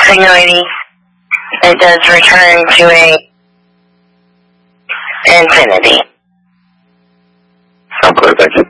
signoidal, it does return to a infinity. I'm clear, thank you.